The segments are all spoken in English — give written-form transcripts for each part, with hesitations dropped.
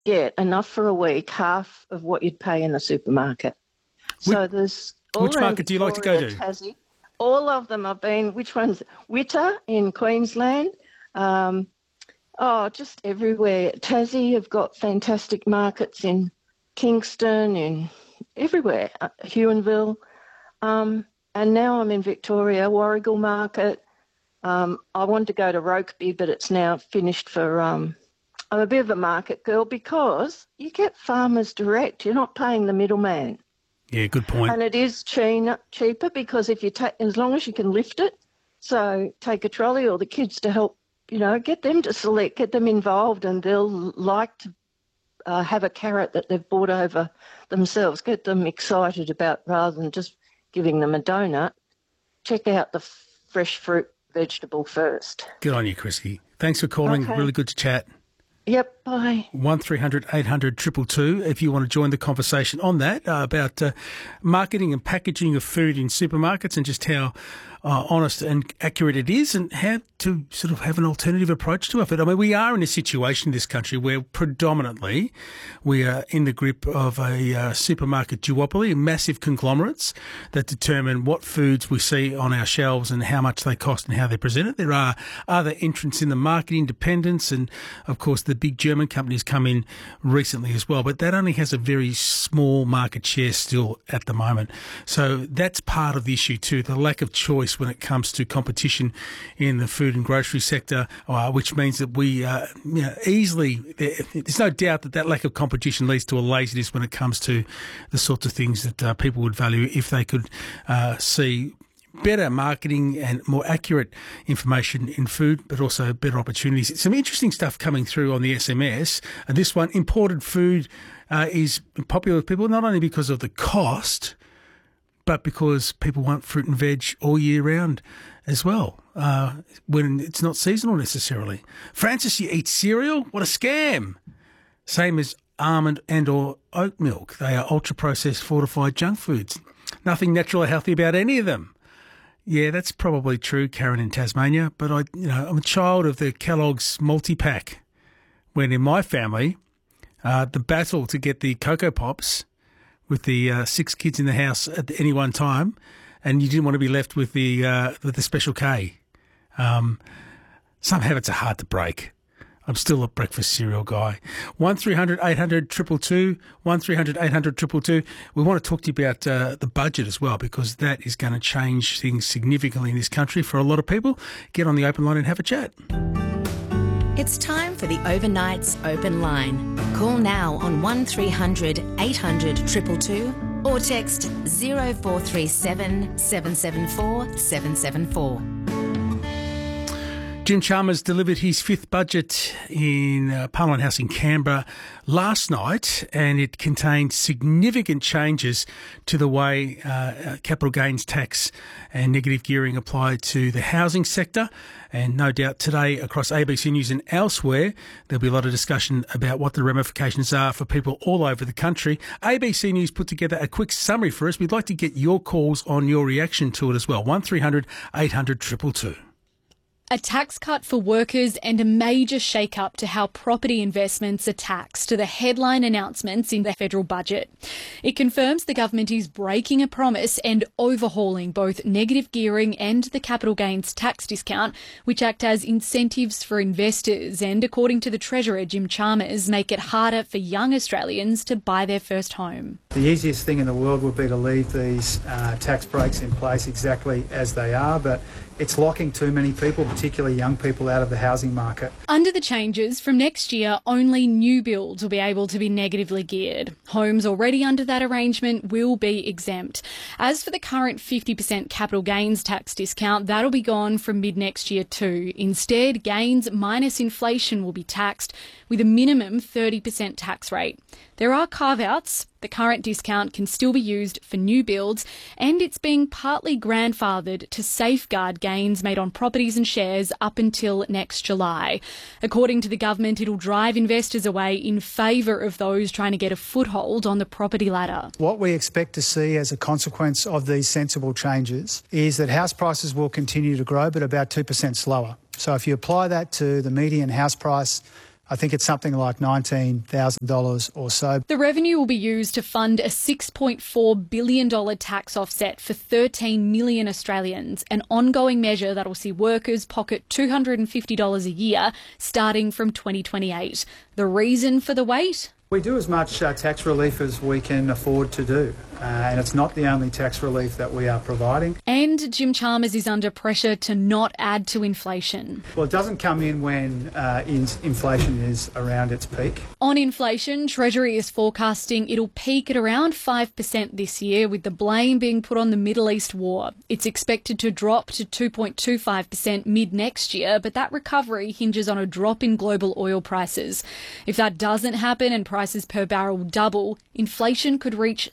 get enough for a week, half of what you'd pay in the supermarket. So there's all which market do you like to go to? Tassie. All of them I've been. Which one's Witter in Queensland? Just everywhere. Tassie have got fantastic markets in Kingston, in everywhere, Huonville. And now I'm in Victoria, Warragul Market. I wanted to go to Rokeby, but it's now finished for... I'm a bit of a market girl because you get farmers direct. You're not paying the middleman. Yeah, good point. And it is cheaper because if you take, as long as you can lift it, so take a trolley or the kids to help, get them to select, get them involved, and they'll like to have a carrot that they've bought over themselves, get them excited about rather than just giving them a donut. Check out the fresh fruit, vegetable first. Good on you, Chrissy. Thanks for calling. Okay. Really good to chat. Yep, bye. 1300 800 222 if you want to join the conversation on that about marketing and packaging of food in supermarkets and just how honest and accurate it is and how to sort of have an alternative approach to it. I mean, we are in a situation in this country where predominantly we are in the grip of a supermarket duopoly, massive conglomerates that determine what foods we see on our shelves and how much they cost and how they're presented. There are other entrants in the market, independents, and of course the big German companies come in recently as well, but that only has a very small market share still at the moment. So that's part of the issue too, the lack of choice when it comes to competition in the food and grocery sector, which means that we easily, there's no doubt that lack of competition leads to a laziness when it comes to the sorts of things that people would value if they could see better marketing and more accurate information in food, but also better opportunities. Some interesting stuff coming through on the SMS. And this one, imported food is popular with people not only because of the cost, but because people want fruit and veg all year round as well, when it's not seasonal necessarily. Francis, you eat cereal? What a scam. Same as almond and or oat milk. They are ultra-processed, fortified junk foods. Nothing natural or healthy about any of them. Yeah, that's probably true, Karen in Tasmania, but I'm a child of the Kellogg's multi-pack, when in my family, the battle to get the Cocoa Pops with the 6 kids in the house at any one time, and you didn't want to be left with the Special K. Some habits are hard to break. I'm still a breakfast cereal guy. 1300 800 222, 1300 800 222. We want to talk to you about the budget as well, because that is going to change things significantly in this country for a lot of people. Get on the open line and have a chat. It's time for the Overnight's Open Line. Call now on 1300 800 222 or text 0437 774 774. Jim Chalmers delivered his 5th budget in Parliament House in Canberra last night, and it contained significant changes to the way capital gains tax and negative gearing apply to the housing sector. And no doubt today across ABC News and elsewhere, there'll be a lot of discussion about what the ramifications are for people all over the country. ABC News put together a quick summary for us. We'd like to get your calls on your reaction to it as well. 1300 800 222. A tax cut for workers and a major shake-up to how property investments are taxed to the headline announcements in the federal budget. It confirms the government is breaking a promise and overhauling both negative gearing and the capital gains tax discount, which act as incentives for investors and, according to the Treasurer Jim Chalmers, make it harder for young Australians to buy their first home. The easiest thing in the world would be to leave these tax breaks in place exactly as they are, but it's locking too many people, particularly young people, out of the housing market. Under the changes, from next year, only new builds will be able to be negatively geared. Homes already under that arrangement will be exempt. As for the current 50% capital gains tax discount, that'll be gone from mid-next year too. Instead, gains minus inflation will be taxed with a minimum 30% tax rate. There are carve-outs. The current discount can still be used for new builds, and it's being partly grandfathered to safeguard gains made on properties and shares up until next July. According to the government, it'll drive investors away in favour of those trying to get a foothold on the property ladder. What we expect to see as a consequence of these sensible changes is that house prices will continue to grow, but about 2% slower. So if you apply that to the median house price I think it's something like $19,000 or so. The revenue will be used to fund a $6.4 billion tax offset for 13 million Australians, an ongoing measure that will see workers pocket $250 a year starting from 2028. The reason for the wait? We do as much tax relief as we can afford to do, and it's not the only tax relief that we are providing. And Jim Chalmers is under pressure to not add to inflation. Well, it doesn't come in when inflation is around its peak. On inflation, Treasury is forecasting it'll peak at around 5% this year, with the blame being put on the Middle East war. It's expected to drop to 2.25% mid-next year, but that recovery hinges on a drop in global oil prices. If that doesn't happen and prices per barrel double, inflation could reach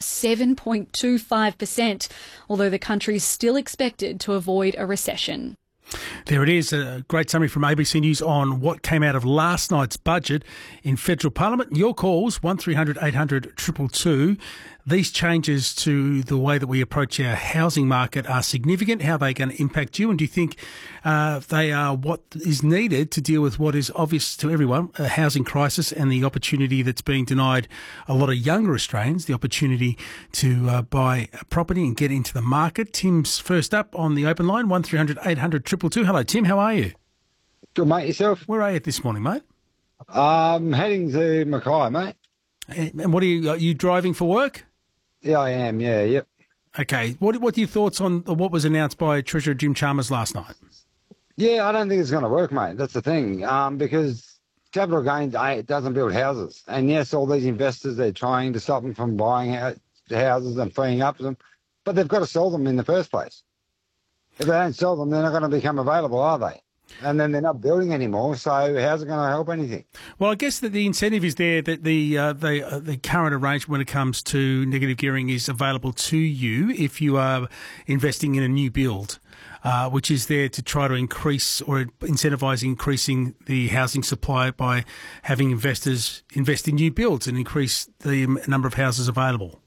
7.25%, although the country is still expected to avoid a recession. There it is, a great summary from ABC News on what came out of last night's budget in federal parliament. Your calls, 1300 800 222. These changes to the way that we approach our housing market are significant. How are they going to impact you? And do you think they are what is needed to deal with what is obvious to everyone, a housing crisis and the opportunity that's being denied a lot of younger Australians, the opportunity to buy a property and get into the market? Tim's first up on the open line, 1300 800 222. Hello, Tim. How are you? Good, mate. Yourself? Where are you this morning, mate? Heading to Mackay, mate. And what are you driving for work? Yeah, I am. Yeah, yep. Okay. What are your thoughts on what was announced by Treasurer Jim Chalmers last night? Yeah, I don't think it's going to work, mate. That's the thing. Because capital gains doesn't build houses. And yes, all these investors, they're trying to stop them from buying houses and freeing up them, but they've got to sell them in the first place. If they don't sell them, they're not going to become available, are they? And then they're not building anymore, so how's it going to help anything? Well, I guess that the incentive is there that the current arrangement when it comes to negative gearing is available to you if you are investing in a new build, which is there to try to increase or incentivise increasing the housing supply by having investors invest in new builds and increase the number of houses available.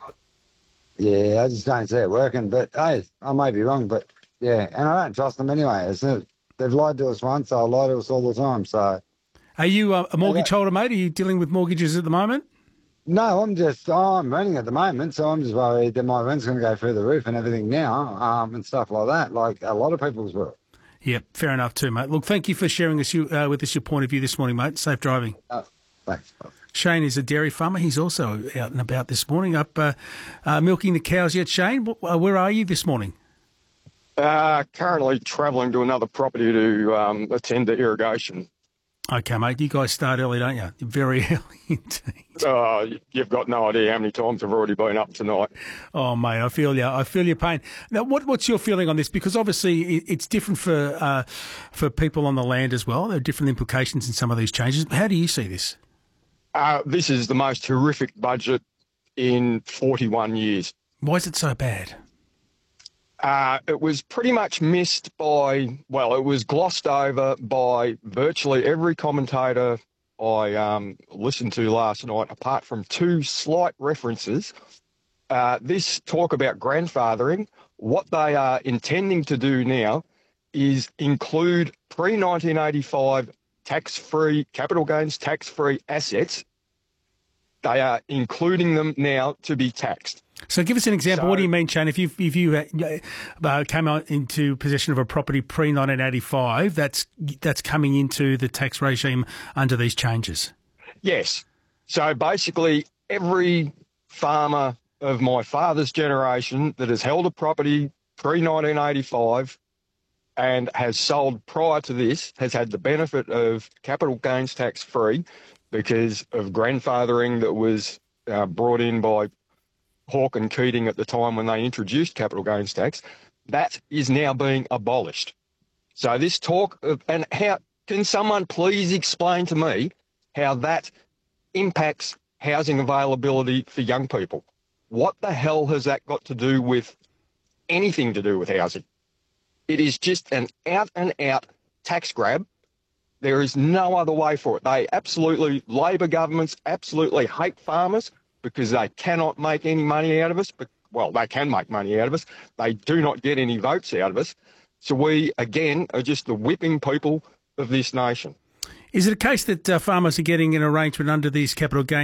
Yeah, I just don't see it working, but hey, I may be wrong, but yeah, and I don't trust them anyway. They've lied to us once, they'll lie to us all the time. So, are you a mortgage holder, mate? Are you dealing with mortgages at the moment? No, I'm renting at the moment, so I'm just worried that my rent's going to go through the roof and everything now, and stuff like that, like a lot of people's will. Yeah, fair enough too, mate. Look, thank you for sharing with us your point of view this morning, mate. Safe driving. Thanks. Shane is a dairy farmer. He's also out and about this morning, up milking the cows yet. Shane, where are you this morning? Currently travelling to another property to attend to irrigation. Okay, mate. You guys start early, don't you? Very early indeed. You've got no idea how many times I've already been up tonight. Oh, mate, I feel you. I feel your pain. Now, what's your feeling on this? Because obviously it's different for people on the land as well. There are different implications in some of these changes. How do you see this? This is the most horrific budget in 41 years. Why is it so bad? It was pretty much missed it was glossed over by virtually every commentator I listened to last night, apart from two slight references. This talk about grandfathering, what they are intending to do now is include pre-1985 tax-free, capital gains tax-free assets. They are including them now to be taxed. So give us an example. What do you mean, Shane? If you came out into possession of a property pre-1985, that's coming into the tax regime under these changes? Yes. So basically every farmer of my father's generation that has held a property pre-1985 and has sold prior to this has had the benefit of capital gains tax free because of grandfathering that was brought in by Hawke and Keating at the time when they introduced capital gains tax. That is now being abolished. So this talk of, and how can someone please explain to me how that impacts housing availability for young people? What the hell has that got to do with anything to do with housing? It is just an out-and-out tax grab. There is no other way for it. Labor governments absolutely hate farmers because they cannot make any money out of us. But, well, they can make money out of us. They do not get any votes out of us. So we, again, are just the whipping people of this nation. Is it a case that farmers are getting an arrangement under these capital gains